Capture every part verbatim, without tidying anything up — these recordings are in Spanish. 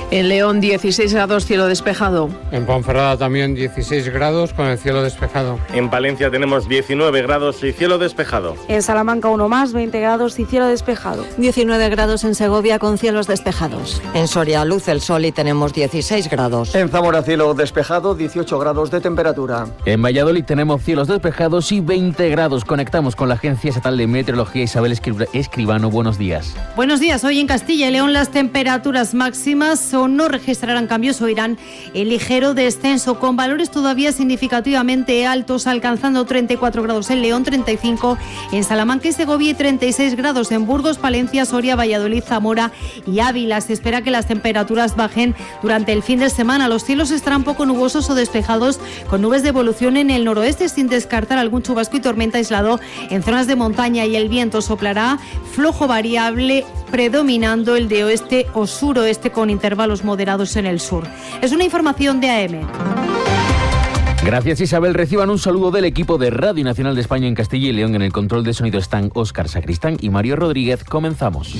En León dieciséis grados, cielo despejado. En Ponferrada también dieciséis grados con el cielo despejado. En Palencia tenemos diecinueve grados y cielo despejado. En Salamanca uno más, veinte grados y cielo despejado. diecinueve grados en Segovia con cielos despejados. En Soria luce el sol y tenemos dieciséis grados. En Zamora cielo despejado, dieciocho grados de temperatura. En Valladolid tenemos cielos despejados y veinte grados. Conectamos con la Agencia Estatal de Meteorología. Isabel Escribano, buenos días. Buenos días. Hoy en Castilla y León las temperaturas máximas no registrarán cambios o irán en ligero descenso, con valores todavía significativamente altos, alcanzando treinta y cuatro grados en León, treinta y cinco en Salamanca y Segovia y treinta y seis grados en Burgos, Palencia, Soria, Valladolid, Zamora y Ávila. Se espera que las temperaturas bajen durante el fin de semana. Los cielos estarán poco nubosos o despejados, con nubes de evolución en el noroeste, sin descartar algún chubasco y tormenta aislado en zonas de montaña, y el viento soplará flojo variable, predominando el de oeste o suroeste, con intervalos moderados en el sur. Es una información de A M. Gracias, Isabel. Reciban un saludo del equipo de Radio Nacional de España en Castilla y León. En el control de sonido están Óscar Sacristán y Mario Rodríguez. Comenzamos.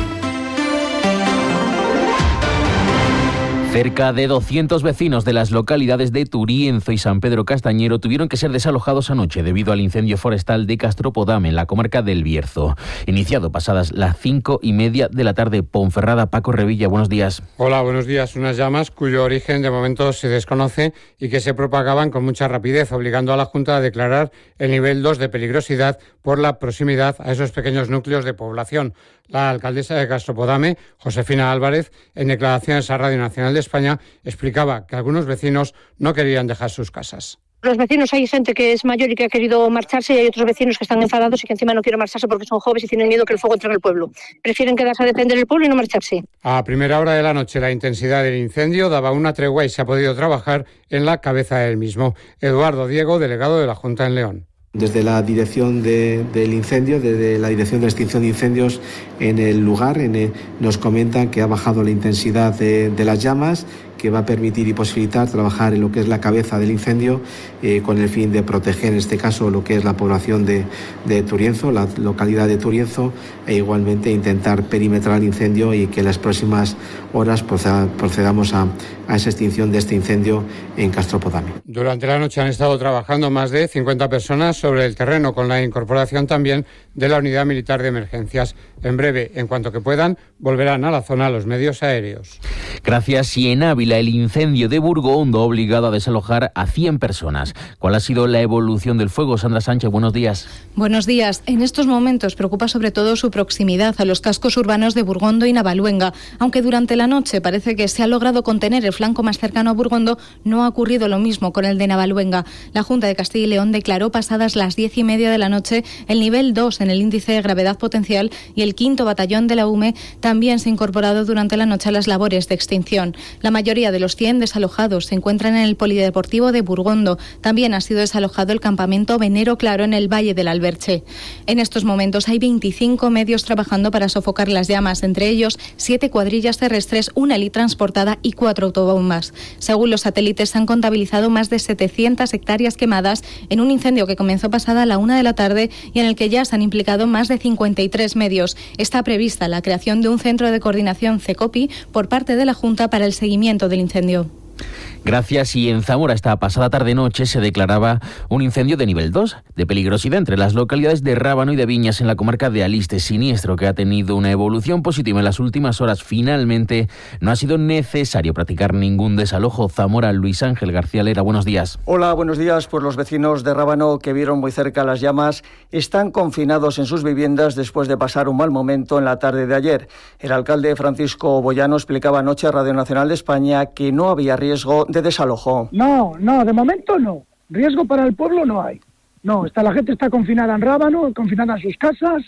Cerca de doscientos vecinos de las localidades de Turienzo y San Pedro Castañero tuvieron que ser desalojados anoche debido al incendio forestal de Castropodame en la comarca del Bierzo, iniciado pasadas las cinco y media de la tarde. Ponferrada, Paco Revilla, buenos días. Hola, buenos días. Unas llamas cuyo origen de momento se desconoce y que se propagaban con mucha rapidez, obligando a la Junta a declarar el nivel dos de peligrosidad por la proximidad a esos pequeños núcleos de población. La alcaldesa de Castropodame, Josefina Álvarez, en declaraciones a Radio Nacional de España, explicaba que algunos vecinos no querían dejar sus casas. Los vecinos, hay gente que es mayor y que ha querido marcharse, y hay otros vecinos que están enfadados y que encima no quieren marcharse porque son jóvenes y tienen miedo que el fuego entre en el pueblo. Prefieren quedarse a defender el pueblo y no marcharse. A primera hora de la noche la intensidad del incendio daba una tregua y se ha podido trabajar en la cabeza del mismo. Eduardo Diego, delegado de la Junta en León. Desde la dirección de, del incendio, desde la dirección de extinción de incendios en el lugar, en el, nos comentan que ha bajado la intensidad de, de las llamas, que va a permitir y posibilitar trabajar en lo que es la cabeza del incendio, eh, con el fin de proteger, en este caso, lo que es la población de, de Turienzo, la localidad de Turienzo, e igualmente intentar perimetrar el incendio y que en las próximas horas procedamos a, a esa extinción de este incendio en Castropodame. Durante la noche han estado trabajando más de cincuenta personas sobre el terreno, con la incorporación también de la Unidad Militar de Emergencias. En breve, en cuanto que puedan, volverán a la zona los medios aéreos. Gracias. Y en Ávila, el incendio de Burgondo ha obligado a desalojar a cien personas. ¿Cuál ha sido la evolución del fuego? Sandra Sánchez, buenos días. Buenos días. En estos momentos preocupa sobre todo su proximidad a los cascos urbanos de Burgondo y Navaluenga. Aunque durante la noche parece que se ha logrado contener el flanco más cercano a Burgondo, no ha ocurrido lo mismo con el de Navaluenga. La Junta de Castilla y León declaró pasadas las diez y media de la noche el nivel dos en el índice de gravedad potencial, y el quinto batallón de la U M E también se ha incorporado durante la noche a las labores de extinción. La mayoría de los cien desalojados se encuentran en el polideportivo de Burgondo. También ha sido desalojado el campamento Venero Claro en el Valle del Alberche. En estos momentos hay veinticinco medios trabajando para sofocar las llamas, entre ellos siete cuadrillas terrestres, una helitransportada y cuatro autobombas. Según los satélites, se han contabilizado más de setecientas hectáreas quemadas en un incendio que comenzó pasada la una de la tarde y en el que ya se han implicado más de cincuenta y tres medios. Está prevista la creación de un centro de coordinación CECOPI por parte de la Junta para el seguimiento del incendio. Gracias. Y en Zamora esta pasada tarde-noche se declaraba un incendio de nivel dos de peligrosidad entre las localidades de Rábano y de Viñas en la comarca de Aliste, siniestro que ha tenido una evolución positiva en las últimas horas. Finalmente no ha sido necesario practicar ningún desalojo. Zamora, Luis Ángel García Lera, buenos días. Hola, buenos días. Pues los vecinos de Rábano, que vieron muy cerca las llamas, están confinados en sus viviendas después de pasar un mal momento en la tarde de ayer. El alcalde Francisco Boyano explicaba anoche a Radio Nacional de España que no había riesgo de desalojo. No, no, de momento no. Riesgo para el pueblo no hay. No, está, la gente está confinada en Rábano, confinada en sus casas,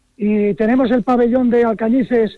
y tenemos el pabellón de Alcañices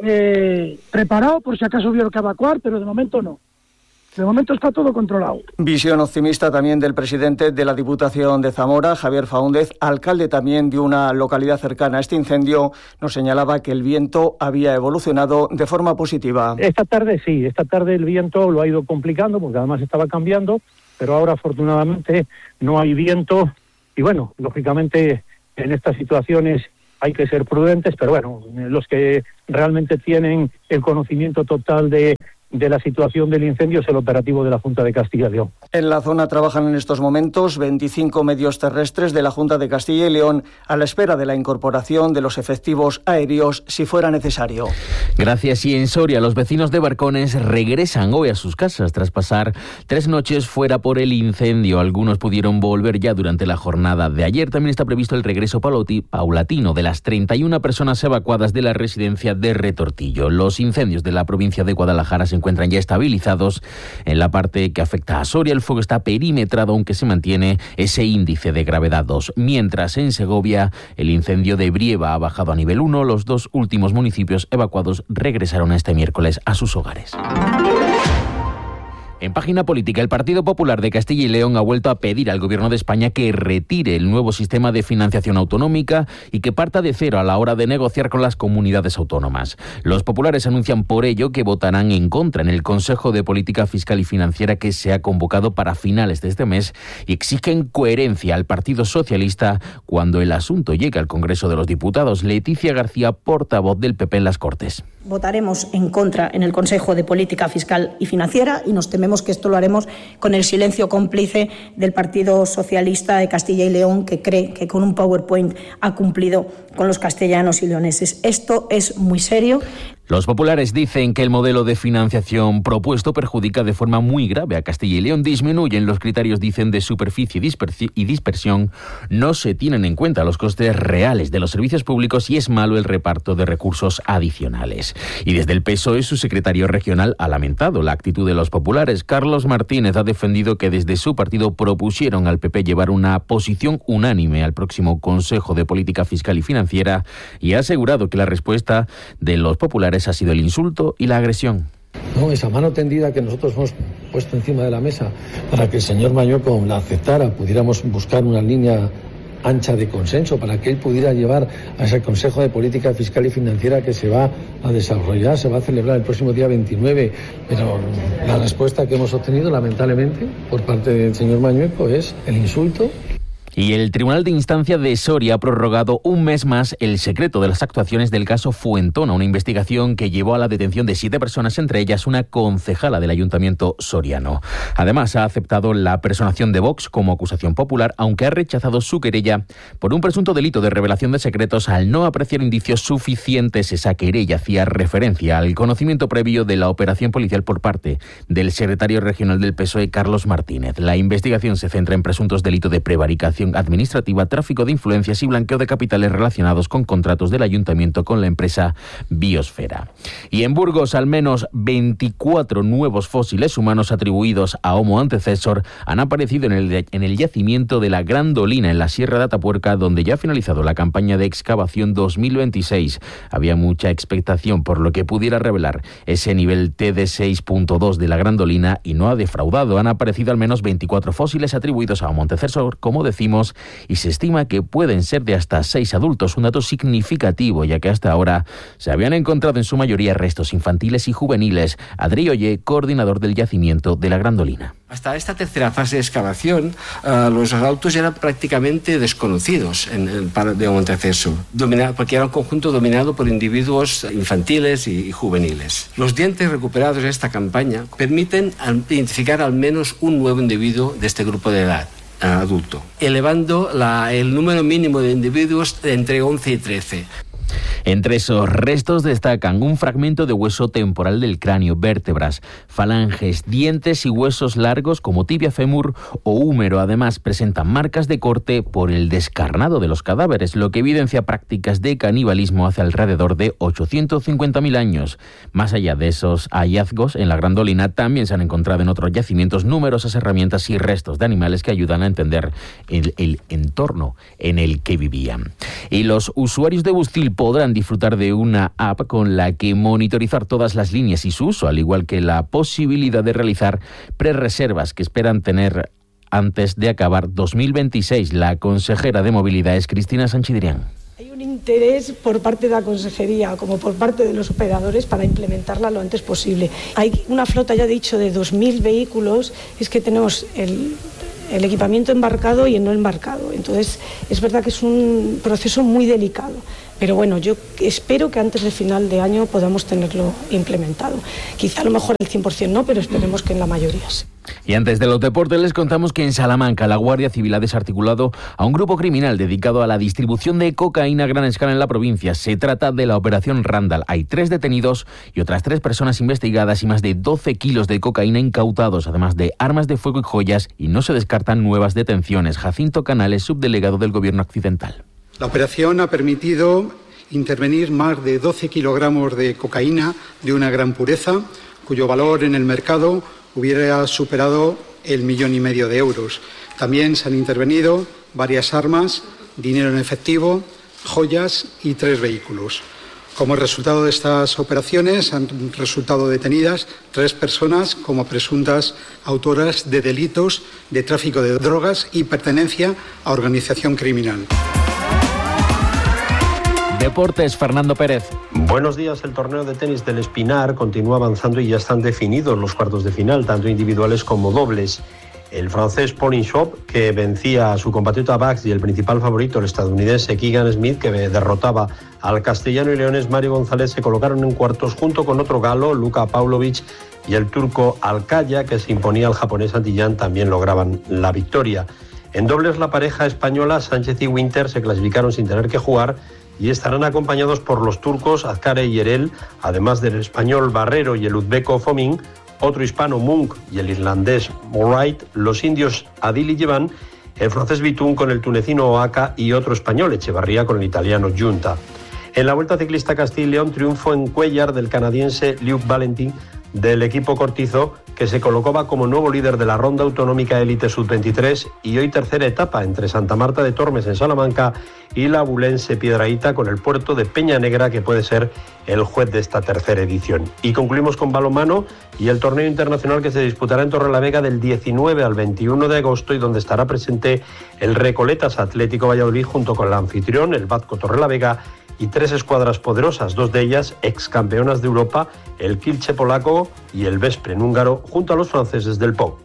eh, preparado por si acaso hubiera que evacuar, pero de momento no. De momento está todo controlado. Visión optimista también del presidente de la Diputación de Zamora, Javier Faúndez, alcalde también de una localidad cercana a este incendio. Nos señalaba que el viento había evolucionado de forma positiva. Esta tarde sí, esta tarde el viento lo ha ido complicando porque además estaba cambiando, pero ahora afortunadamente no hay viento y bueno, lógicamente en estas situaciones hay que ser prudentes, pero bueno, los que realmente tienen el conocimiento total de de la situación del incendio es el operativo de la Junta de Castilla y León. En la zona trabajan en estos momentos veinticinco medios terrestres de la Junta de Castilla y León a la espera de la incorporación de los efectivos aéreos si fuera necesario. Gracias. Y en Soria, los vecinos de Barcones regresan hoy a sus casas tras pasar tres noches fuera por el incendio. Algunos pudieron volver ya durante la jornada de ayer. También está previsto el regreso paulatino de las treinta y una personas evacuadas de la residencia de Retortillo. Los incendios de la provincia de Guadalajara se encuentran ya estabilizados. En la parte que afecta a Soria, el fuego está perimetrado, aunque se mantiene ese índice de gravedad dos. Mientras en Segovia, el incendio de Brieva ha bajado a nivel uno. Los dos últimos municipios evacuados regresaron este miércoles a sus hogares. En página política, el Partido Popular de Castilla y León ha vuelto a pedir al Gobierno de España que retire el nuevo sistema de financiación autonómica y que parta de cero a la hora de negociar con las comunidades autónomas. Los populares anuncian por ello que votarán en contra en el Consejo de Política Fiscal y Financiera que se ha convocado para finales de este mes y exigen coherencia al Partido Socialista cuando el asunto llegue al Congreso de los Diputados. Leticia García, portavoz del P P en las Cortes. Votaremos en contra en el Consejo de Política Fiscal y Financiera y nos tememos que esto lo haremos con el silencio cómplice del Partido Socialista de Castilla y León, que cree que con un PowerPoint ha cumplido con los castellanos y leoneses. Esto es muy serio. Los populares dicen que el modelo de financiación propuesto perjudica de forma muy grave a Castilla y León. Disminuyen los criterios, dicen, de superficie y dispersión. No se tienen en cuenta los costes reales de los servicios públicos y es malo el reparto de recursos adicionales. Y desde el P S O E, su secretario regional ha lamentado la actitud de los populares. Carlos Martínez ha defendido que desde su partido propusieron al P P llevar una posición unánime al próximo Consejo de Política Fiscal y Financiera y ha asegurado que la respuesta de los populares ha sido el insulto y la agresión. No, esa mano tendida que nosotros hemos puesto encima de la mesa para que el señor Mañueco la aceptara, pudiéramos buscar una línea ancha de consenso para que él pudiera llevar a ese Consejo de Política Fiscal y Financiera que se va a desarrollar, se va a celebrar el próximo día veintinueve, pero la respuesta que hemos obtenido, lamentablemente, por parte del señor Mañueco es el insulto. Y el Tribunal de Instancia de Soria ha prorrogado un mes más el secreto de las actuaciones del caso Fuentona, una investigación que llevó a la detención de siete personas, entre ellas una concejala del Ayuntamiento soriano. Además, ha aceptado la personación de Vox como acusación popular, aunque ha rechazado su querella por un presunto delito de revelación de secretos al no apreciar indicios suficientes. Esa querella hacía referencia al conocimiento previo de la operación policial por parte del secretario regional del P S O E, Carlos Martínez. La investigación se centra en presuntos delitos de prevaricación administrativa, tráfico de influencias y blanqueo de capitales relacionados con contratos del ayuntamiento con la empresa Biosfera. Y en Burgos, al menos veinticuatro nuevos fósiles humanos atribuidos a Homo antecessor han aparecido en el, en el yacimiento de la Grandolina, en la Sierra de Atapuerca, donde ya ha finalizado la campaña de excavación dos mil veintiséis. Había mucha expectación por lo que pudiera revelar ese nivel T D seis punto dos de la Grandolina y no ha defraudado. Han aparecido al menos veinticuatro fósiles atribuidos a Homo antecessor, como decimos, y se estima que pueden ser de hasta seis adultos, un dato significativo, ya que hasta ahora se habían encontrado en su mayoría restos infantiles y juveniles. Adri Oye, coordinador del yacimiento de la Grandolina. Hasta esta tercera fase de excavación, uh, los adultos eran prácticamente desconocidos en el paro de Homo antecessor, porque era un conjunto dominado por individuos infantiles y, y juveniles. Los dientes recuperados en esta campaña permiten identificar al menos un nuevo individuo de este grupo de edad adulto, elevando la, el número mínimo de individuos de entre once y trece. Entre esos restos destacan un fragmento de hueso temporal del cráneo, vértebras, falanges, dientes y huesos largos como tibia, fémur o húmero. Además, presentan marcas de corte por el descarnado de los cadáveres, lo que evidencia prácticas de canibalismo hace alrededor de ochocientos cincuenta mil años. Más allá de esos hallazgos, en la Grandolina también se han encontrado en otros yacimientos numerosas herramientas y restos de animales que ayudan a entender el, el entorno en el que vivían. Y los usuarios de Bustil podrán disfrutar de una app con la que monitorizar todas las líneas y su uso, al igual que la posibilidad de realizar prerreservas que esperan tener antes de acabar dos mil veintiséis. La consejera de Movilidad es Cristina Sanchidrián. Hay un interés por parte de la consejería como por parte de los operadores para implementarla lo antes posible. Hay una flota, ya he dicho, de dos mil vehículos, es que tenemos el... el equipamiento embarcado y el no embarcado. Entonces, es verdad que es un proceso muy delicado. Pero bueno, yo espero que antes de final de año podamos tenerlo implementado. Quizá a lo mejor el cien por ciento no, pero esperemos que en la mayoría sí. Y antes de los deportes les contamos que en Salamanca la Guardia Civil ha desarticulado a un grupo criminal dedicado a la distribución de cocaína a gran escala en la provincia. Se trata de la Operación Randall. Hay tres detenidos y otras tres personas investigadas y más de doce kilos de cocaína incautados, además de armas de fuego y joyas, y no se descartan nuevas detenciones. Jacinto Canales, subdelegado del Gobierno Occidental. La operación ha permitido intervenir más de doce kilogramos de cocaína de una gran pureza, cuyo valor en el mercado hubiera superado el millón y medio de euros. También se han intervenido varias armas, dinero en efectivo, joyas y tres vehículos. Como resultado de estas operaciones han resultado detenidas tres personas como presuntas autoras de delitos de tráfico de drogas y pertenencia a organización criminal. Deportes, Fernando Pérez. Buenos días. El torneo de tenis del Espinar continúa avanzando y ya están definidos los cuartos de final, tanto individuales como dobles. El francés Pauline Shop, que vencía a su compatriota Bax, y el principal favorito, el estadounidense Keegan Smith, que derrotaba al castellano y leones Mario González, se colocaron en cuartos junto con otro galo, Luka Pavlovich, y el turco Alcaya, que se imponía al japonés Antillán, también lograban la victoria. En dobles, la pareja española Sánchez y Winter se clasificaron sin tener que jugar y estarán acompañados por los turcos Azkare y Erel, además del español Barrero y el uzbeco Fomin, otro hispano Munk y el irlandés Wright, los indios Adil y Yevan, el francés Bitún con el tunecino Oaka y otro español, Echevarría, con el italiano Giunta. En la Vuelta Ciclista Castilla y León, triunfo en Cuellar del canadiense Luke Valentin del equipo Cortizo, que se colocaba como nuevo líder de la Ronda Autonómica Elite sub veintitrés, y hoy tercera etapa entre Santa Marta de Tormes en Salamanca y la Bulense Piedrahíta, con el puerto de Peña Negra, que puede ser el juez de esta tercera edición. Y concluimos con balonmano y el torneo internacional que se disputará en Torrelavega del diecinueve al veintiuno de agosto, y donde estará presente el Recoletas Atlético Valladolid junto con el anfitrión, el Batco Torrelavega, y tres escuadras poderosas, dos de ellas ex campeonas de Europa, el Kielce polaco y el Veszprém húngaro, junto a los franceses del Pau.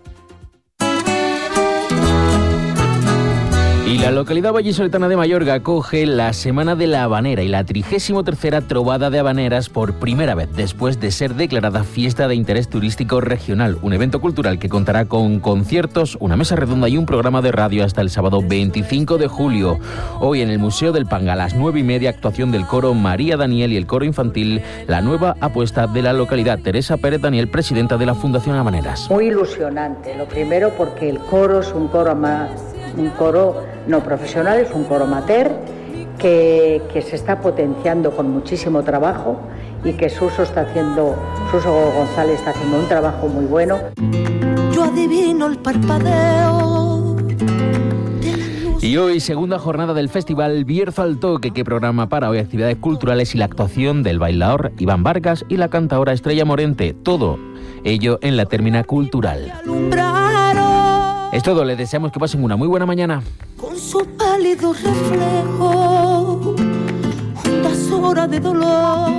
Y la localidad vallisoletana de Mayorga acoge la Semana de la Habanera y la trigésimo tercera Trovada de Habaneras por primera vez después de ser declarada Fiesta de Interés Turístico Regional, un evento cultural que contará con conciertos, una mesa redonda y un programa de radio hasta el sábado veinticinco de julio. Hoy en el Museo del Panga a las nueve y media, actuación del coro María Daniel y el coro infantil, la nueva apuesta de la localidad. Teresa Pérez Daniel, presidenta de la Fundación Habaneras. Muy ilusionante, lo primero porque el coro es un coro más... un coro no profesional, es un coro amateur que, que se está potenciando con muchísimo trabajo y que Suso está haciendo, Suso González está haciendo un trabajo muy bueno. Yo adivino el parpadeo. Y hoy, segunda jornada del festival Bierzo al Toque, que programa para hoy actividades culturales y la actuación del bailador Iván Vargas y la cantadora Estrella Morente. Todo ello en la Termina Cultural. Es todo, les deseamos que pasen una muy buena mañana. Con su pálido reflejo, juntas horas de dolor.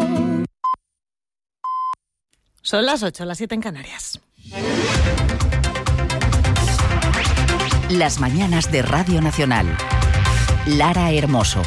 Son las ocho, las siete en Canarias. Las mañanas de Radio Nacional. Lara Hermoso.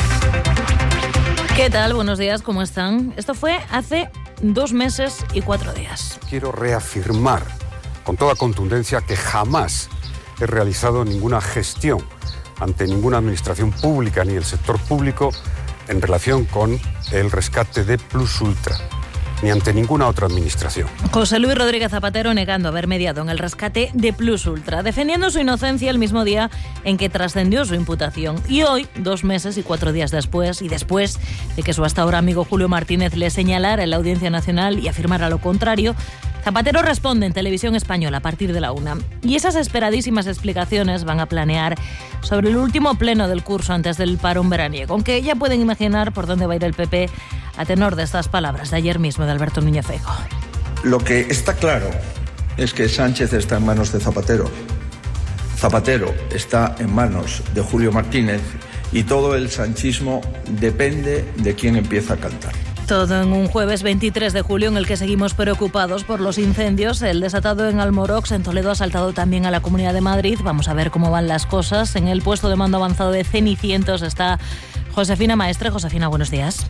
¿Qué tal? Buenos días, ¿cómo están? Esto fue hace dos meses y cuatro días. Quiero reafirmar con toda contundencia que jamás he realizado ninguna gestión ante ninguna administración pública ni el sector público en relación con el rescate de Plus Ultra, ni ante ninguna otra administración. José Luis Rodríguez Zapatero negando haber mediado en el rescate de Plus Ultra, defendiendo su inocencia el mismo día en que trascendió su imputación. Y hoy, dos meses y cuatro días después, y después de que su hasta ahora amigo Julio Martínez le señalara en la Audiencia Nacional y afirmara lo contrario, Zapatero responde en Televisión Española a partir de la una. Y esas esperadísimas explicaciones van a planear sobre el último pleno del curso antes del parón veraniego, aunque ya pueden imaginar por dónde va a ir el P P a tenor de estas palabras de ayer mismo de Alberto Núñez Feijóo. Lo que está claro es que Sánchez está en manos de Zapatero. Zapatero está en manos de Julio Martínez y todo el sanchismo depende de quién empieza a cantar. Todo en un jueves veintitrés de julio en el que seguimos preocupados por los incendios. El desatado en Almorox, en Toledo, ha saltado también a la Comunidad de Madrid. Vamos a ver cómo van las cosas. En el puesto de mando avanzado de Cenicientos está Josefina Maestre. Josefina, buenos días.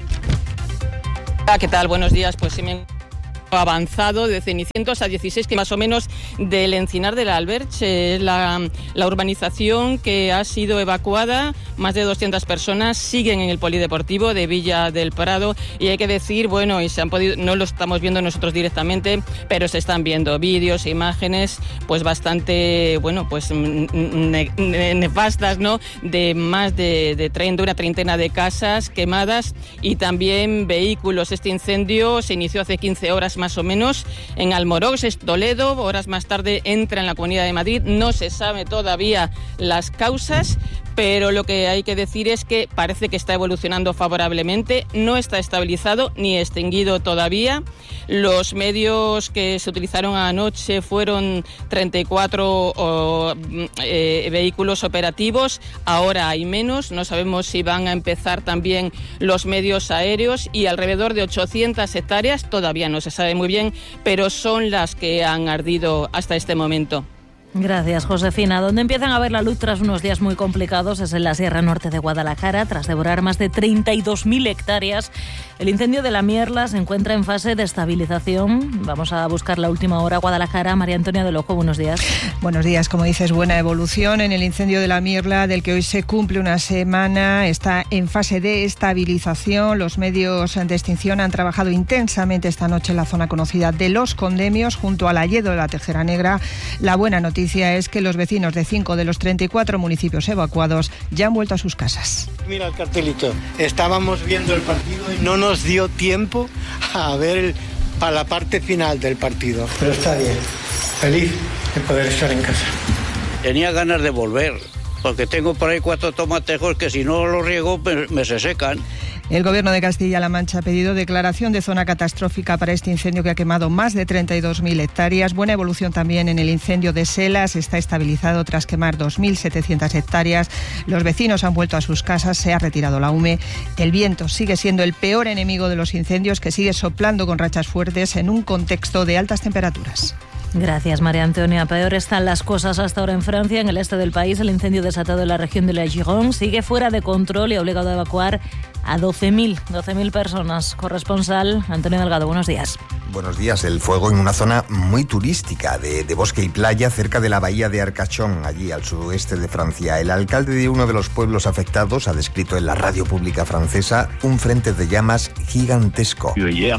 ¿Qué tal? Buenos días. Pues sí, me avanzado de Cenicientos a dieciséis, que más o menos del Encinar del Alberche, la, la urbanización que ha sido evacuada. Más de doscientas personas siguen en el polideportivo de Villa del Prado, y hay que decir, bueno, y se han podido, no lo estamos viendo nosotros directamente, pero se están viendo vídeos e imágenes pues bastante, bueno, pues ne, ne, nefastas, ¿no? De más de, de, de una treintena de casas quemadas y también vehículos. Este incendio se inició hace quince horas más o menos en Almorox, es Toledo. Horas más tarde entra en la Comunidad de Madrid. No se sabe todavía las causas, pero lo que hay que decir es que parece que está evolucionando favorablemente. No está estabilizado ni extinguido todavía. Los medios que se utilizaron anoche fueron treinta y cuatro oh, eh, vehículos operativos. Ahora hay menos. No sabemos si van a empezar también los medios aéreos, y alrededor de ochocientas hectáreas, todavía no se sabe muy bien, pero son las que han ardido hasta este momento. Gracias, Josefina. Donde empiezan a ver la luz tras unos días muy complicados es en la Sierra Norte de Guadalajara. Tras devorar más de treinta y dos mil hectáreas, el incendio de la Mierla se encuentra en fase de estabilización. Vamos a buscar la última hora. Guadalajara, María Antonia del Ojo, buenos días. Buenos días. Como dices, buena evolución en el incendio de la Mierla, del que hoy se cumple una semana. Está en fase de estabilización. Los medios de extinción han trabajado intensamente esta noche en la zona conocida de Los Condemios, junto al Alledo de la Tejera Negra. La buena noticia es que los vecinos de cinco de los treinta y cuatro municipios evacuados ya han vuelto a sus casas. Mira el cartelito. Estábamos viendo el partido y no nos dio tiempo a ver el, para la parte final del partido. Pero está bien. Feliz de poder estar en casa. Tenía ganas de volver, porque tengo por ahí cuatro tomatejos que si no los riego me, me se secan. El Gobierno de Castilla-La Mancha ha pedido declaración de zona catastrófica para este incendio que ha quemado más de treinta y dos mil hectáreas. Buena evolución también en el incendio de Selas. Está estabilizado tras quemar dos mil setecientas hectáreas. Los vecinos han vuelto a sus casas, se ha retirado la hume. El viento sigue siendo el peor enemigo de los incendios, que sigue soplando con rachas fuertes en un contexto de altas temperaturas. Gracias, María Antonia. Peor están las cosas hasta ahora en Francia. En el este del país, el incendio desatado en la región de la Gironde sigue fuera de control y ha obligado a evacuar a doce mil personas. Corresponsal Antonio Delgado, buenos días. Buenos días. El fuego en una zona muy turística de, de bosque y playa cerca de la bahía de Arcachon, allí al suroeste de Francia. El alcalde de uno de los pueblos afectados ha descrito en la radio pública francesa un frente de llamas gigantesco.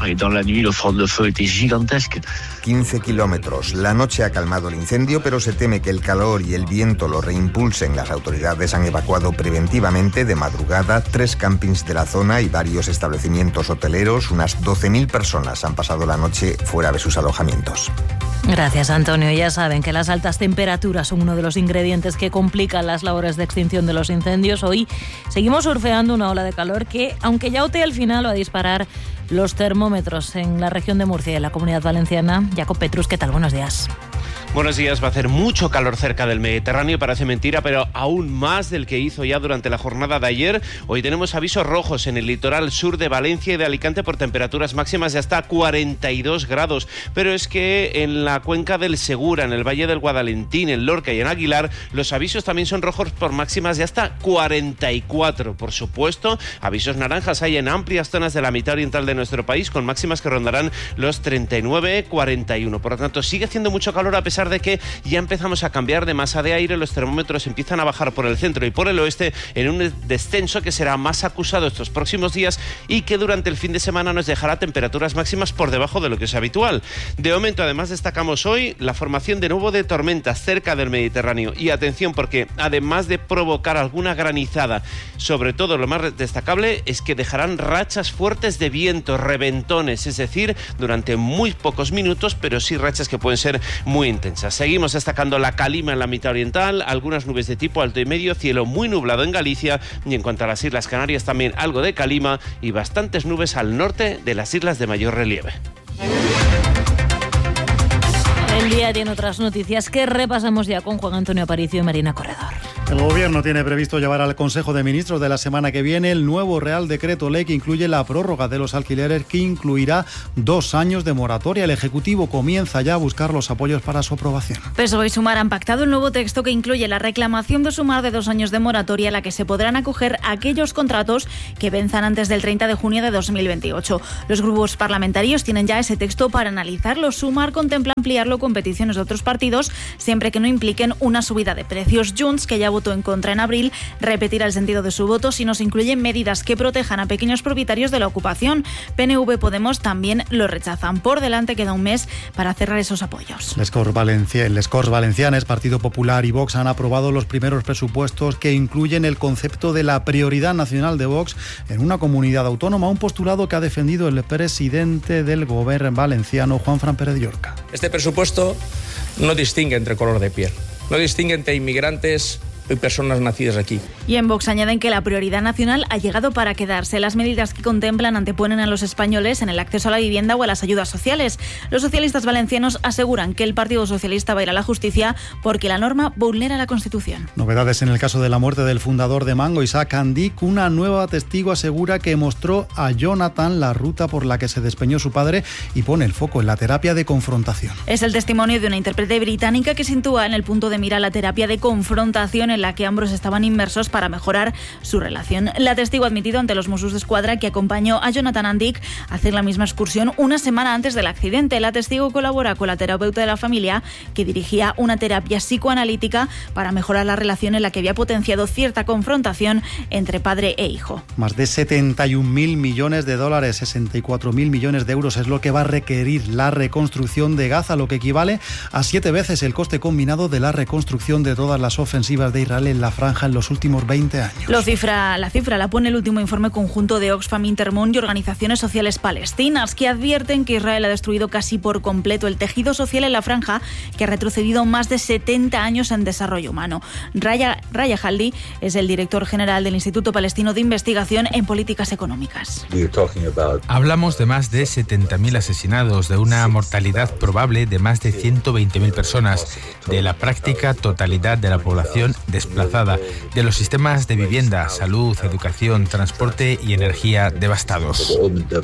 quince kilómetros. La noche ha calmado el incendio, pero se teme que el calor y el viento lo reimpulsen. Las autoridades han evacuado preventivamente de madrugada tres campings de la zona y varios establecimientos hoteleros. Unas doce mil personas han pasado la noche fuera de sus alojamientos. Gracias, Antonio. Ya saben que las altas temperaturas son uno de los ingredientes que complican las labores de extinción de los incendios. Hoy seguimos surfeando una ola de calor que, aunque ya otea al final, va a disparar los termómetros en la región de Murcia y en la Comunidad Valenciana. Jacob Petrus, ¿qué tal? Buenos días. Buenos días. Va a hacer mucho calor cerca del Mediterráneo, parece mentira, pero aún más del que hizo ya durante la jornada de ayer. Hoy tenemos avisos rojos en el litoral sur de Valencia y de Alicante por temperaturas máximas de hasta cuarenta y dos grados. Pero es que en la cuenca del Segura, en el Valle del Guadalentín, en Lorca y en Aguilar, los avisos también son rojos por máximas de hasta cuarenta y cuatro. Por supuesto, avisos naranjas hay en amplias zonas de la mitad oriental de nuestro país, con máximas que rondarán los treinta y nueve, cuarenta y uno. Por lo tanto, sigue haciendo mucho calor a pesar de que ya empezamos a cambiar de masa de aire. Los termómetros empiezan a bajar por el centro y por el oeste en un descenso que será más acusado estos próximos días y que durante el fin de semana nos dejará temperaturas máximas por debajo de lo que es habitual. De momento, además, destacamos hoy la formación de nuevo de tormentas cerca del Mediterráneo. Y atención, porque además de provocar alguna granizada, sobre todo lo más destacable es que dejarán rachas fuertes de viento, reventones, es decir, durante muy pocos minutos, pero sí rachas que pueden ser muy intensas. Seguimos destacando la calima en la mitad oriental, algunas nubes de tipo alto y medio, cielo muy nublado en Galicia, y en cuanto a las Islas Canarias también algo de calima y bastantes nubes al norte de las islas de mayor relieve. El día tiene otras noticias que repasamos ya con Juan Antonio Aparicio y Marina Corredor. El Gobierno tiene previsto llevar al Consejo de Ministros de la semana que viene el nuevo Real Decreto Ley que incluye la prórroga de los alquileres, que incluirá dos años de moratoria. El Ejecutivo comienza ya a buscar los apoyos para su aprobación. P S O E y Sumar han pactado el nuevo texto que incluye la reclamación de Sumar de dos años de moratoria a la que se podrán acoger aquellos contratos que venzan antes del treinta de junio de dos mil veintiocho. Los grupos parlamentarios tienen ya ese texto para analizarlo. Sumar contempla ampliarlo con peticiones de otros partidos, siempre que no impliquen una subida de precios. Junts, que ya votó en contra en abril, repetirá el sentido de su voto si no se incluyen medidas que protejan a pequeños propietarios de la ocupación. P N V, Podemos también lo rechazan. Por delante queda un mes para cerrar esos apoyos. Les Corts Valencia, Les Corts Valencianes, Partido Popular y Vox han aprobado los primeros presupuestos que incluyen el concepto de la prioridad nacional de Vox en una comunidad autónoma, un postulado que ha defendido el presidente del Gobierno valenciano, Juanfran Pérez Llorca. Este presupuesto no distingue entre color de piel, no distingue entre inmigrantes y personas nacidas aquí. Y en Vox añaden que la prioridad nacional ha llegado para quedarse. Las medidas que contemplan anteponen a los españoles en el acceso a la vivienda o a las ayudas sociales. Los socialistas valencianos aseguran que el Partido Socialista va a ir a la justicia porque la norma vulnera la Constitución. Novedades en el caso de la muerte del fundador de Mango, Isaac Andic. Una nueva testigo asegura que mostró a Jonathan la ruta por la que se despeñó su padre y pone el foco en la terapia de confrontación. Es el testimonio de una intérprete británica que sitúa en el punto de mira la terapia de confrontación en la que ambos estaban inmersos para mejorar su relación. La testigo ha admitido ante los Mossos d'Esquadra que acompañó a Jonathan Andic a hacer la misma excursión una semana antes del accidente. La testigo colabora con la terapeuta de la familia, que dirigía una terapia psicoanalítica para mejorar la relación en la que había potenciado cierta confrontación entre padre e hijo. Más de setenta y un mil millones de dólares, sesenta y cuatro mil millones de euros es lo que va a requerir la reconstrucción de Gaza, lo que equivale a siete veces el coste combinado de la reconstrucción de todas las ofensivas de Israel en la franja en los últimos veinte años. Lo cifra, la cifra la pone el último informe conjunto de Oxfam, Intermón y organizaciones sociales palestinas, que advierten que Israel ha destruido casi por completo el tejido social en la franja, que ha retrocedido más de setenta años en desarrollo humano. Raya, Raya Haldi es el director general del Instituto Palestino de Investigación en Políticas Económicas. Hablamos de más de setenta mil asesinados, de una mortalidad probable de más de ciento veinte mil personas, de la práctica totalidad de la población desplazada, de los sistemas de vivienda, salud, educación, transporte y energía devastados.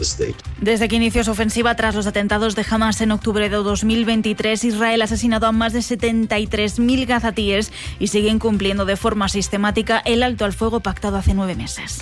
Desde que inició su ofensiva tras los atentados de Hamas en octubre de dos mil veintitrés, Israel ha asesinado a más de setenta y tres mil gazatíes y sigue incumpliendo de forma sistemática el alto al fuego pactado hace nueve meses.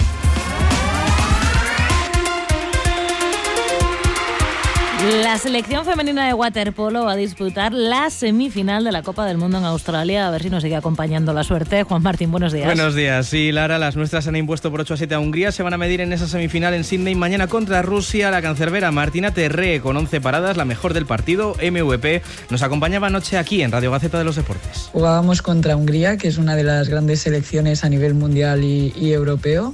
La selección femenina de waterpolo va a disputar la semifinal de la Copa del Mundo en Australia. A ver si nos sigue acompañando la suerte. Juan Martín, buenos días. Buenos días. Sí, Lara, las nuestras han impuesto por ocho a siete a Hungría. Se van a medir en esa semifinal en Sydney mañana contra Rusia. La cancerbera Martina Terré, con once paradas, la mejor del partido. M V P nos acompañaba anoche aquí en Radio Gaceta de los Deportes. Jugábamos contra Hungría, que es una de las grandes selecciones a nivel mundial y, y europeo.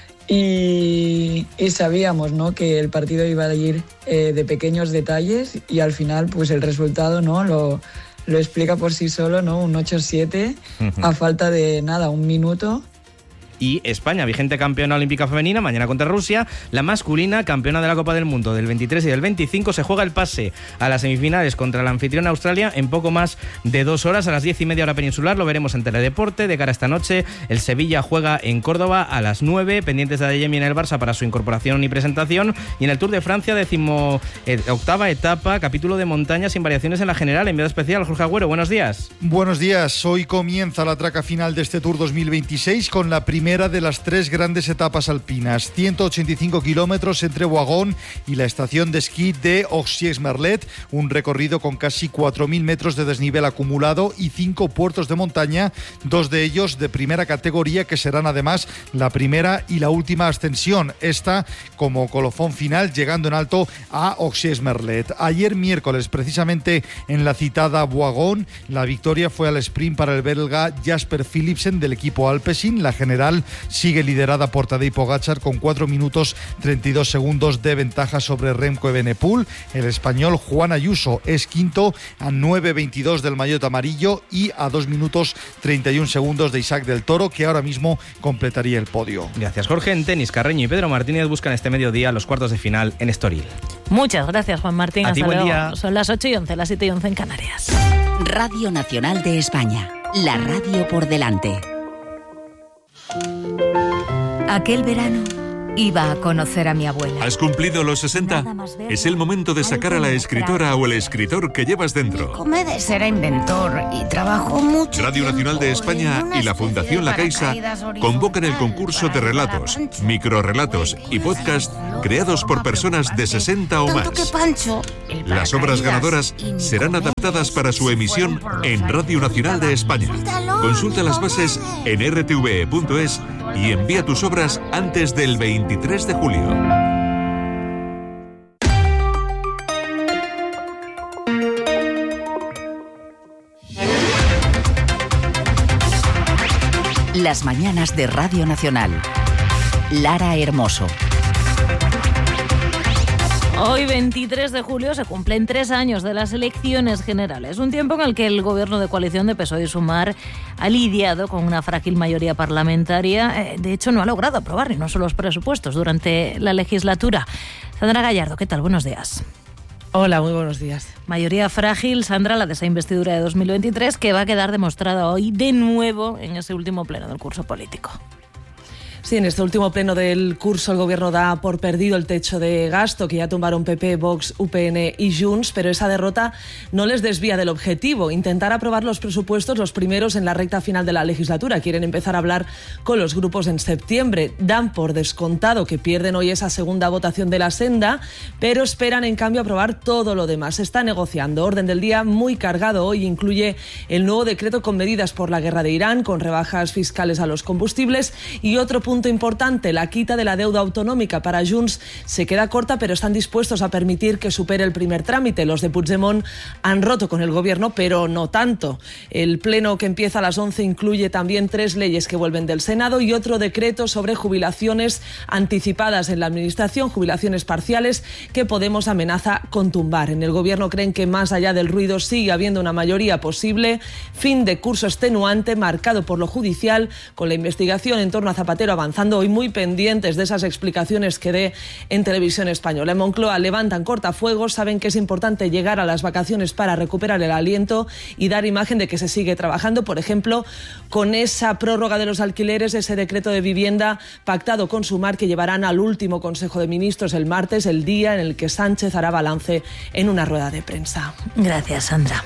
Y, y sabíamos, ¿no?, que el partido iba a ir eh, de pequeños detalles, y al final pues el resultado, ¿no?, lo, lo explica por sí solo, ¿no? Un ocho siete uh-huh. a falta de nada, un minuto. Y España, vigente campeona olímpica femenina, mañana contra Rusia. La masculina, campeona de la Copa del Mundo del veintitrés y del veinticinco, se juega el pase a las semifinales contra la anfitriona Australia en poco más de dos horas, a las diez y media hora peninsular. Lo veremos en Teledeporte de cara a esta noche. El Sevilla juega en Córdoba a las nueve, pendientes de Adeyemi en el Barça para su incorporación y presentación. Y en el Tour de Francia, decimo eh, octava etapa, capítulo de montaña sin variaciones en la general. Enviado especial, Jorge Agüero, buenos días. Buenos días. Hoy comienza la traca final de este Tour dos mil veintiséis con la primera Primera de las tres grandes etapas alpinas, ciento ochenta y cinco kilómetros entre Boagón y la estación de esquí de Oxiers-Merlet, un recorrido con casi cuatro mil metros de desnivel acumulado y cinco puertos de montaña, dos de ellos de primera categoría, que serán además la primera y la última ascensión, esta como colofón final, llegando en alto a Oxiers-Merlet. Ayer miércoles, precisamente en la citada Boagón, la victoria fue al sprint para el belga Jasper Philipsen del equipo Alpecin. La general sigue liderada por Tadej Pogačar con cuatro minutos treinta y dos segundos de ventaja sobre Remco Evenepoel. El español Juan Ayuso es quinto a nueve veintidós del maillot amarillo y a dos minutos treinta y un segundos de Isaac del Toro, que ahora mismo completaría el podio. Gracias, Jorge. En tenis, Carreño y Pedro Martínez buscan este mediodía los cuartos de final en Estoril. Muchas gracias, Juan Martín. A Hasta ti, buen luego. día. Son las ocho y once, las siete y once en Canarias. Radio Nacional de España, la radio por delante. Aquel verano iba a conocer a mi abuela. ¿Has cumplido los sesenta? Es el momento de sacar a la escritora o el escritor que llevas dentro. Comedes era inventor y trabajó mucho. Radio Nacional de España y la Fundación La Caixa convocan el concurso de relatos, microrrelatos y podcast creados por personas de sesenta o más. Las obras ganadoras serán adaptadas para su emisión en Radio Nacional de España. Consulta las bases en r t v e punto es y envía tus obras antes del veintitrés de julio. Las mañanas de Radio Nacional. Lara Hermoso. Hoy, veintitrés de julio, se cumplen tres años de las elecciones generales, un tiempo en el que el gobierno de coalición de P S O E y Sumar ha lidiado con una frágil mayoría parlamentaria. De hecho, no ha logrado aprobar ni no solo los presupuestos durante la legislatura. Sandra Gallardo, ¿qué tal? Buenos días. Hola, muy buenos días. Mayoría frágil, Sandra, la de esa investidura de dos mil veintitrés, que va a quedar demostrada hoy de nuevo en ese último pleno del curso político. Sí, en este último pleno del curso el Gobierno da por perdido el techo de gasto que ya tumbaron P P, Vox, U P N y Junts, pero esa derrota no les desvía del objetivo, intentar aprobar los presupuestos los primeros en la recta final de la legislatura. Quieren empezar a hablar con los grupos en septiembre. Dan por descontado que pierden hoy esa segunda votación de la senda, pero esperan en cambio aprobar todo lo demás. Se está negociando. Orden del día muy cargado hoy. Incluye el nuevo decreto con medidas por la guerra de Irán, con rebajas fiscales a los combustibles y otro punto Punto importante, la quita de la deuda autonómica. Para Junts se queda corta, pero están dispuestos a permitir que supere el primer trámite. Los de Puigdemont han roto con el gobierno, pero no tanto. El pleno que empieza a las once incluye también tres leyes que vuelven del Senado y otro decreto sobre jubilaciones anticipadas en la administración, jubilaciones parciales que Podemos amenaza con tumbar. En el gobierno creen que más allá del ruido sigue habiendo una mayoría posible. Fin de curso extenuante marcado por lo judicial, con la investigación en torno a Zapatero avanzando hoy, muy pendientes de esas explicaciones que dé en Televisión Española. En Moncloa levantan cortafuegos, saben que es importante llegar a las vacaciones para recuperar el aliento y dar imagen de que se sigue trabajando, por ejemplo, con esa prórroga de los alquileres, ese decreto de vivienda pactado con Sumar que llevarán al último Consejo de Ministros el martes, el día en el que Sánchez hará balance en una rueda de prensa. Gracias, Sandra.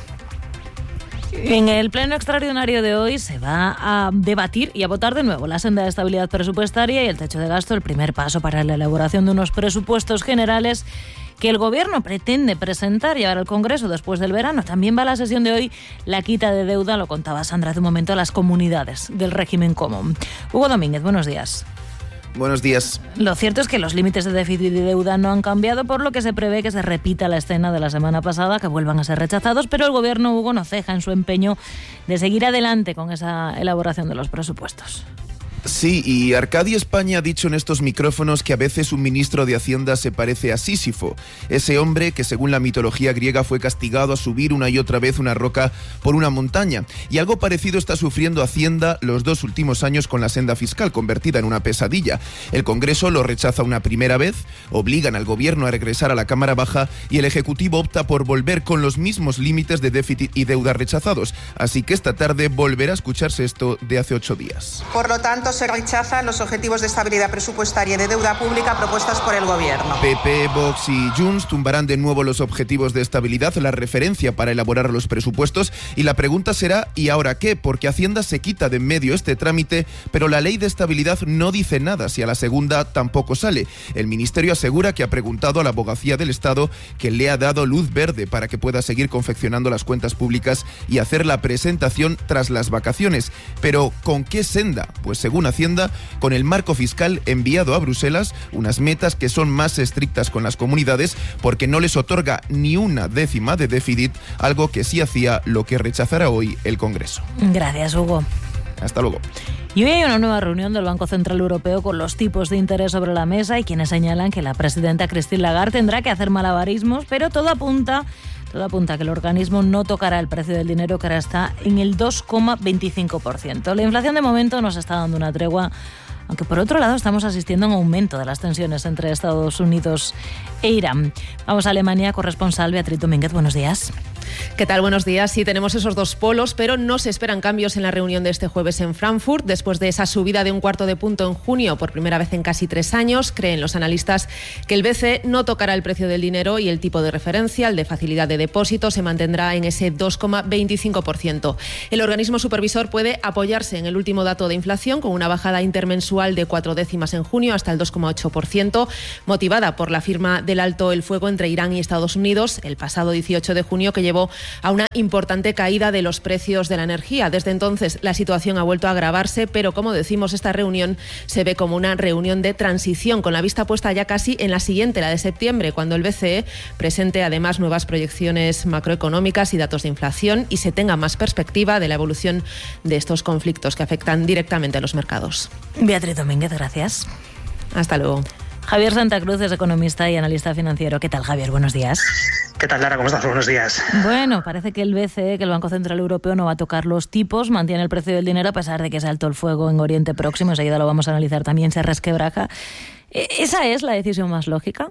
En el pleno extraordinario de hoy se va a debatir y a votar de nuevo la senda de estabilidad presupuestaria y el techo de gasto, el primer paso para la elaboración de unos presupuestos generales que el Gobierno pretende presentar y llevar al Congreso después del verano. También va a la sesión de hoy la quita de deuda, lo contaba Sandra hace un momento, a las comunidades del régimen común. Hugo Domínguez, buenos días. Buenos días. Lo cierto es que los límites de déficit y deuda no han cambiado, por lo que se prevé que se repita la escena de la semana pasada, que vuelvan a ser rechazados, pero el Gobierno, Hugo, no ceja en su empeño de seguir adelante con esa elaboración de los presupuestos. Sí, y Arcadio España ha dicho en estos micrófonos que a veces un ministro de Hacienda se parece a Sísifo, ese hombre que según la mitología griega fue castigado a subir una y otra vez una roca por una montaña. Y algo parecido está sufriendo Hacienda los dos últimos años con la senda fiscal, convertida en una pesadilla. El Congreso lo rechaza una primera vez, obligan al Gobierno a regresar a la Cámara Baja y el Ejecutivo opta por volver con los mismos límites de déficit y deuda rechazados. Así que esta tarde volverá a escucharse esto de hace ocho días. Por lo tanto, se rechazan los objetivos de estabilidad presupuestaria y de deuda pública propuestas por el Gobierno. P P, Vox y Junts tumbarán de nuevo los objetivos de estabilidad, la referencia para elaborar los presupuestos, y la pregunta será ¿y ahora qué? Porque Hacienda se quita de en medio este trámite, pero la ley de estabilidad no dice nada si a la segunda tampoco sale. El Ministerio asegura que ha preguntado a la Abogacía del Estado, que le ha dado luz verde para que pueda seguir confeccionando las cuentas públicas y hacer la presentación tras las vacaciones. Pero ¿con qué senda? Pues según Hacienda, con el marco fiscal enviado a Bruselas, unas metas que son más estrictas con las comunidades porque no les otorga ni una décima de déficit, algo que sí hacía lo que rechazará hoy el Congreso. Gracias, Hugo. Hasta luego. Y hoy hay una nueva reunión del Banco Central Europeo con los tipos de interés sobre la mesa y quienes señalan que la presidenta Christine Lagarde tendrá que hacer malabarismos, pero todo apunta... Todo apunta a que el organismo no tocará el precio del dinero, que ahora está en el dos coma veinticinco por ciento. La inflación de momento nos está dando una tregua, aunque por otro lado estamos asistiendo a un aumento de las tensiones entre Estados Unidos e Irán. Vamos a Alemania, corresponsal Beatriz Domínguez, buenos días. ¿Qué tal? Buenos días. Sí, tenemos esos dos polos, pero no se esperan cambios en la reunión de este jueves en Frankfurt. Después de esa subida de un cuarto de punto en junio, por primera vez en casi tres años, creen los analistas que el B C E no tocará el precio del dinero y el tipo de referencia, el de facilidad de depósito, se mantendrá en ese dos coma veinticinco por ciento. El organismo supervisor puede apoyarse en el último dato de inflación, con una bajada intermensual de cuatro décimas en junio hasta el dos coma ocho por ciento, motivada por la firma del alto el fuego entre Irán y Estados Unidos el pasado dieciocho de junio, que llevó a una importante caída de los precios de la energía. Desde entonces la situación ha vuelto a agravarse, pero como decimos, esta reunión se ve como una reunión de transición, con la vista puesta ya casi en la siguiente, la de septiembre, cuando el B C E presente además nuevas proyecciones macroeconómicas y datos de inflación y se tenga más perspectiva de la evolución de estos conflictos que afectan directamente a los mercados. Beatriz Domínguez, gracias. Hasta luego. Javier Santa Cruz es economista y analista financiero. ¿Qué tal, Javier? Buenos días. ¿Qué tal, Lara? ¿Cómo estás? Buenos días. Bueno, parece que el B C E, que el Banco Central Europeo, no va a tocar los tipos, mantiene el precio del dinero a pesar de que se alto el fuego en Oriente Próximo. Enseguida lo vamos a analizar también, se resquebraja. ¿Esa es la decisión más lógica?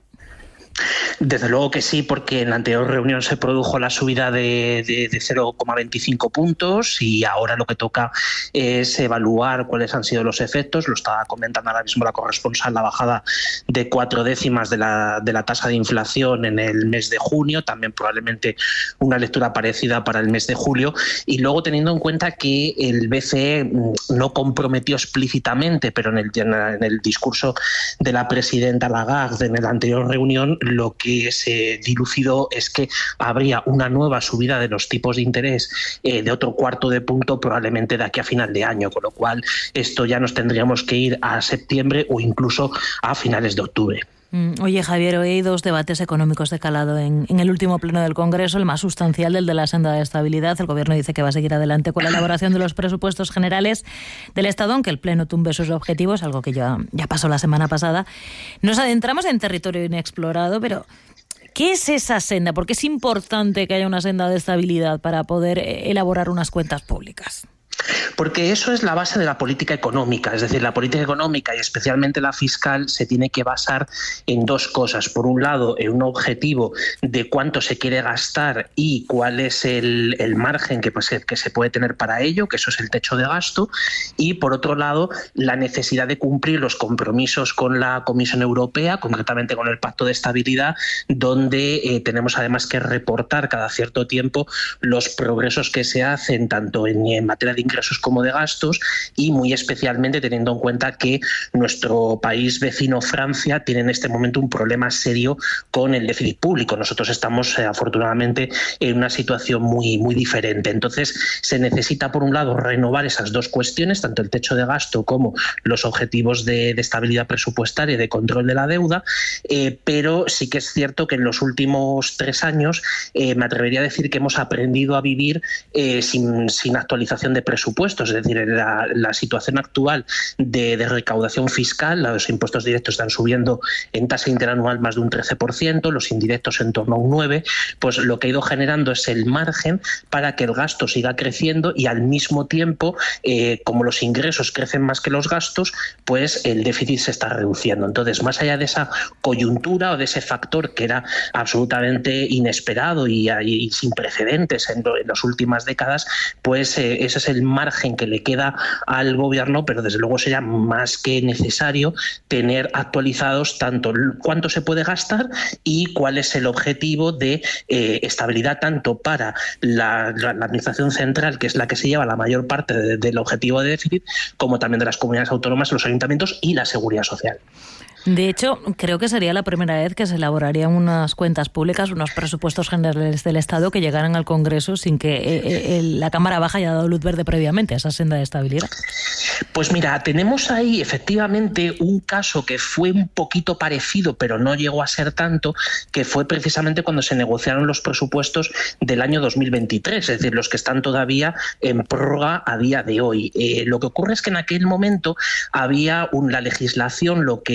Desde luego que sí, porque en la anterior reunión se produjo la subida de, de, de cero coma veinticinco puntos y ahora lo que toca es evaluar cuáles han sido los efectos. Lo estaba comentando ahora mismo la corresponsal, la bajada de cuatro décimas de la, de la tasa de inflación en el mes de junio, también probablemente una lectura parecida para el mes de julio, y luego teniendo en cuenta que el B C E no comprometió explícitamente, pero en el, en el discurso de la presidenta Lagarde en la anterior reunión, lo que se dilucidó es que habría una nueva subida de los tipos de interés eh, de otro cuarto de punto probablemente de aquí a final de año, con lo cual esto ya nos tendríamos que ir a septiembre o incluso a finales de octubre. Oye, Javier, hoy hay dos debates económicos de calado en, en el último pleno del Congreso, el más sustancial, el de la senda de estabilidad. El Gobierno dice que va a seguir adelante con la elaboración de los presupuestos generales del Estado, aunque el Pleno tumbe sus objetivos, algo que ya, ya pasó la semana pasada. Nos adentramos en territorio inexplorado, pero ¿qué es esa senda? ¿Por qué es importante que haya una senda de estabilidad para poder elaborar unas cuentas públicas? Porque eso es la base de la política económica, es decir, la política económica y especialmente la fiscal se tiene que basar en dos cosas. Por un lado, en un objetivo de cuánto se quiere gastar y cuál es el, el margen que, pues, que se puede tener para ello, que eso es el techo de gasto, y por otro lado, la necesidad de cumplir los compromisos con la Comisión Europea, concretamente con el Pacto de Estabilidad, donde eh, tenemos además que reportar cada cierto tiempo los progresos que se hacen tanto en, en materia de ingresos como de gastos, y muy especialmente teniendo en cuenta que nuestro país vecino Francia tiene en este momento un problema serio con el déficit público. Nosotros estamos eh, afortunadamente en una situación muy, muy diferente. Entonces se necesita por un lado renovar esas dos cuestiones, tanto el techo de gasto como los objetivos de, de estabilidad presupuestaria y de control de la deuda, eh, pero sí que es cierto que en los últimos tres años eh, me atrevería a decir que hemos aprendido a vivir eh, sin, sin actualización de presupuestos. Es decir, la, la situación actual de, de recaudación fiscal, los impuestos directos están subiendo en tasa interanual más de un trece por ciento, los indirectos en torno a un nueve por ciento, pues lo que ha ido generando es el margen para que el gasto siga creciendo y al mismo tiempo, eh, como los ingresos crecen más que los gastos, pues el déficit se está reduciendo. Entonces, más allá de esa coyuntura o de ese factor que era absolutamente inesperado y, y sin precedentes en, lo, en las últimas décadas, pues eh, ese es el margen que le queda al gobierno, pero desde luego sería más que necesario tener actualizados tanto cuánto se puede gastar y cuál es el objetivo de eh, estabilidad tanto para la, la, la administración central, que es la que se lleva la mayor parte de, del objetivo de déficit, como también de las comunidades autónomas, los ayuntamientos y la seguridad social. De hecho, creo que sería la primera vez que se elaborarían unas cuentas públicas, unos presupuestos generales del Estado que llegaran al Congreso sin que eh, eh, la Cámara Baja haya dado luz verde previamente a esa senda de estabilidad. Pues mira, tenemos ahí efectivamente un caso que fue un poquito parecido, pero no llegó a ser tanto, que fue precisamente cuando se negociaron los presupuestos del año dos mil veintitrés, es decir, los que están todavía en prórroga a día de hoy. Eh, lo que ocurre es que en aquel momento había un, la legislación, lo que, lo que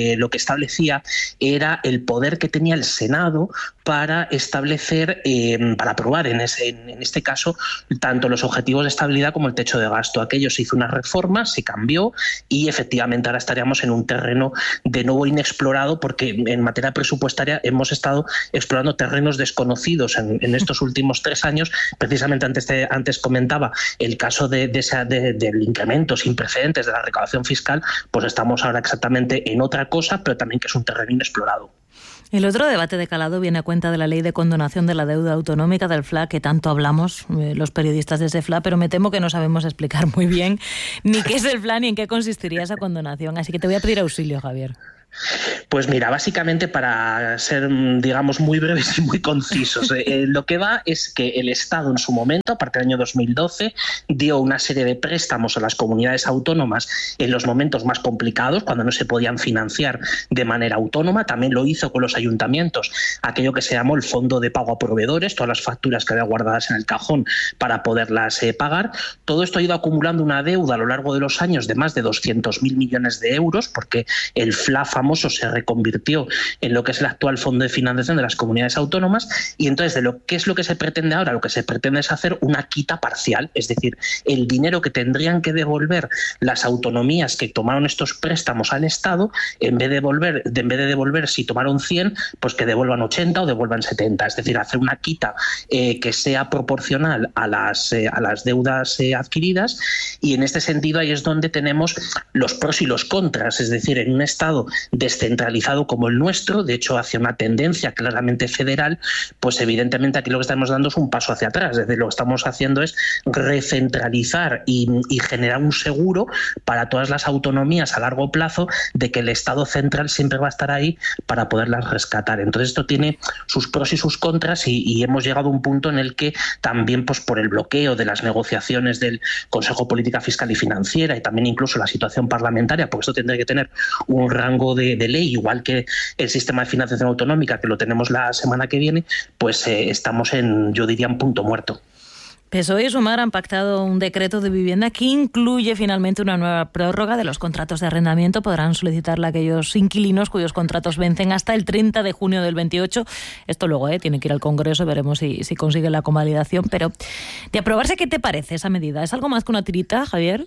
establecía era el poder que tenía el Senado para establecer, eh, para aprobar en, ese, en este caso, tanto los objetivos de estabilidad como el techo de gasto. Aquello se hizo una reforma, se cambió y efectivamente ahora estaríamos en un terreno de nuevo inexplorado, porque en materia presupuestaria hemos estado explorando terrenos desconocidos en, en estos últimos tres años. Precisamente antes, de, antes comentaba el caso de, de esa, de, del incremento sin precedentes de la recaudación fiscal, pues estamos ahora exactamente en otra cosa, pero también que es un terreno inexplorado. El otro debate de calado viene a cuenta de la ley de condonación de la deuda autonómica del F L A, que tanto hablamos eh, los periodistas de ese F L A, pero me temo que no sabemos explicar muy bien ni qué es el F L A ni en qué consistiría esa condonación. Así que te voy a pedir auxilio, Javier. Pues mira, básicamente, para ser, digamos, muy breves y muy concisos, eh, lo que va es que el Estado en su momento, a partir del año dos mil doce, dio una serie de préstamos a las comunidades autónomas en los momentos más complicados, cuando no se podían financiar de manera autónoma. También lo hizo con los ayuntamientos, aquello que se llamó el Fondo de Pago a Proveedores, todas las facturas que había guardadas en el cajón para poderlas eh, pagar. Todo esto ha ido acumulando una deuda a lo largo de los años de más de doscientos mil millones de euros, porque el F L A famoso se reconvirtió en lo que es el actual Fondo de Financiación de las Comunidades Autónomas. Y entonces, de lo ¿qué es lo que se pretende ahora? Lo que se pretende es hacer una quita parcial, es decir, el dinero que tendrían que devolver las autonomías que tomaron estos préstamos al Estado, en vez de devolver, de, en vez de devolver si tomaron cien, pues que devuelvan ochenta o devuelvan setenta, es decir, hacer una quita eh, que sea proporcional a las, eh, a las deudas eh, adquiridas. Y en este sentido ahí es donde tenemos los pros y los contras, es decir, en un Estado descentralizado como el nuestro, de hecho hacia una tendencia claramente federal, pues evidentemente aquí lo que estamos dando es un paso hacia atrás. Es decir, lo que estamos haciendo es recentralizar y, y generar un seguro para todas las autonomías a largo plazo de que el Estado central siempre va a estar ahí para poderlas rescatar. Entonces esto tiene sus pros y sus contras y, y hemos llegado a un punto en el que también, pues por el bloqueo de las negociaciones del Consejo de Política Fiscal y Financiera y también incluso la situación parlamentaria, porque esto tendría que tener un rango de De, de ley, igual que el sistema de financiación autonómica, que lo tenemos la semana que viene, pues eh, estamos en, yo diría, en punto muerto. P S O E y Sumar han pactado un decreto de vivienda que incluye finalmente una nueva prórroga de los contratos de arrendamiento. Podrán solicitarla aquellos inquilinos cuyos contratos vencen hasta el treinta de junio del veintiocho. Esto luego eh, tiene que ir al Congreso, veremos si, si consigue la convalidación. Pero de aprobarse, ¿qué te parece esa medida? ¿Es algo más que una tirita, Javier?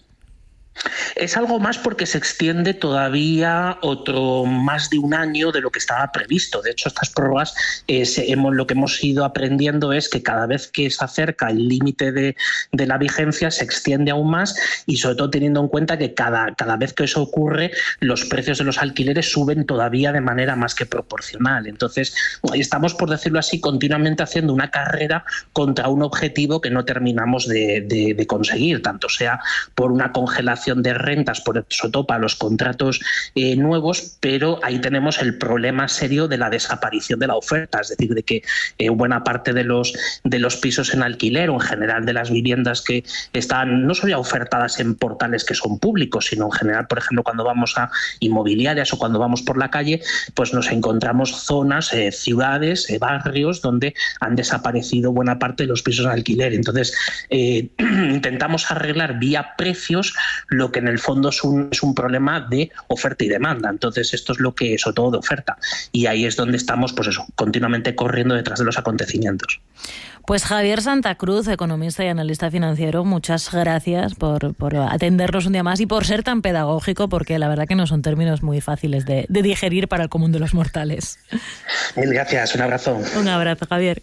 Es algo más porque se extiende todavía otro más de un año de lo que estaba previsto. De hecho, estas prórrogas, eh, se, hemos, lo que hemos ido aprendiendo es que cada vez que se acerca el límite de, de la vigencia se extiende aún más, y sobre todo teniendo en cuenta que cada, cada vez que eso ocurre los precios de los alquileres suben todavía de manera más que proporcional. Entonces estamos, por decirlo así, continuamente haciendo una carrera contra un objetivo que no terminamos de, de, de conseguir, tanto sea por una congelación de rentas, por sobre todo para los contratos eh, nuevos, pero ahí tenemos el problema serio de la desaparición de la oferta, es decir, de que eh, buena parte de los, de los pisos en alquiler o en general de las viviendas que están no solo ya ofertadas en portales que son públicos, sino en general, por ejemplo, cuando vamos a inmobiliarias o cuando vamos por la calle, pues nos encontramos zonas, eh, ciudades, eh, barrios donde han desaparecido buena parte de los pisos en alquiler. Entonces, eh, intentamos arreglar vía precios lo que en el fondo es un, es un problema de oferta y demanda. Entonces esto es lo que, sobre todo de oferta, y ahí es donde estamos, pues eso, continuamente corriendo detrás de los acontecimientos. Pues Javier Santa Cruz, economista y analista financiero, muchas gracias por, por atendernos un día más y por ser tan pedagógico, porque la verdad que no son términos muy fáciles de, de digerir para el común de los mortales. Mil gracias, un abrazo. Un abrazo, Javier.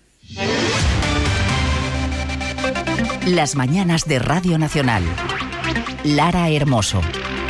Las mañanas de Radio Nacional. Lara Hermoso.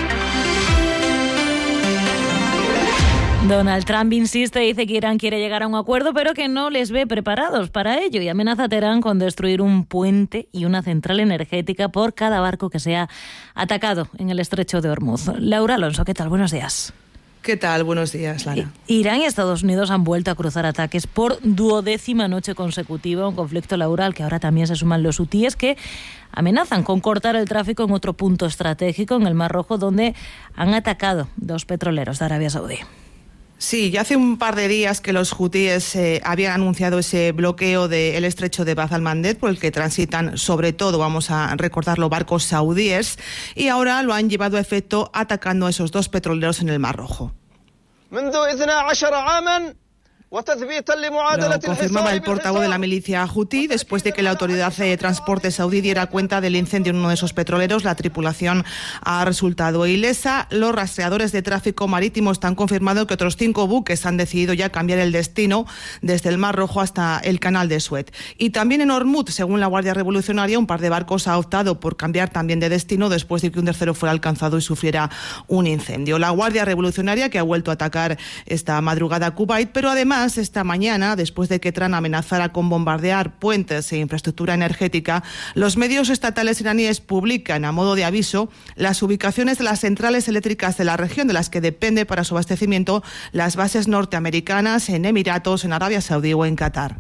Donald Trump insiste, dice que Irán quiere llegar a un acuerdo, pero que no les ve preparados para ello, y amenaza a Teherán con destruir un puente y una central energética por cada barco que sea atacado en el estrecho de Hormuz. Laura Alonso, ¿qué tal? Buenos días. ¿Qué tal? Buenos días, Lara. Irán y Estados Unidos han vuelto a cruzar ataques por duodécima noche consecutiva, un conflicto laboral que ahora también se suman los hutíes, que amenazan con cortar el tráfico en otro punto estratégico en el Mar Rojo, donde han atacado dos petroleros de Arabia Saudí. Sí, ya hace un par de días que los hutíes eh, habían anunciado ese bloqueo del estrecho de Bab al-Mandeb, por el que transitan sobre todo, vamos a recordarlo, barcos saudíes, y ahora lo han llevado a efecto atacando a esos dos petroleros en el Mar Rojo. Lo confirmaba el portavoz de la milicia hutí después de que la autoridad de transporte saudí diera cuenta del incendio en uno de esos petroleros. La tripulación ha resultado ilesa. Los rastreadores de tráfico marítimo están confirmando que otros cinco buques han decidido ya cambiar el destino desde el Mar Rojo hasta el Canal de Suez. Y también en Hormuz, según la Guardia Revolucionaria, un par de barcos ha optado por cambiar también de destino después de que un tercero fuera alcanzado y sufriera un incendio. La Guardia Revolucionaria, que ha vuelto a atacar esta madrugada a Kuwait, pero además esta mañana, después de que Trump amenazara con bombardear puentes e infraestructura energética, los medios estatales iraníes publican a modo de aviso las ubicaciones de las centrales eléctricas de la región de las que depende para su abastecimiento las bases norteamericanas en Emiratos, en Arabia Saudí o en Qatar.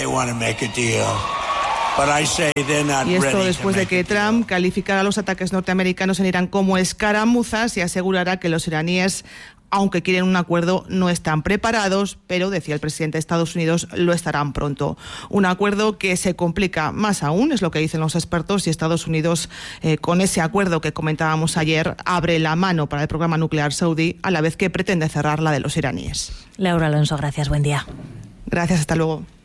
Y esto después de que Trump calificara los ataques norteamericanos en Irán como escaramuzas y asegurara que los iraníes, aunque quieren un acuerdo, no están preparados, pero, decía el presidente de Estados Unidos, lo estarán pronto. Un acuerdo que se complica más aún, es lo que dicen los expertos, y Estados Unidos, eh, con ese acuerdo que comentábamos ayer, abre la mano para el programa nuclear saudí, a la vez que pretende cerrar la de los iraníes. Laura Alonso, gracias, buen día. Gracias, hasta luego.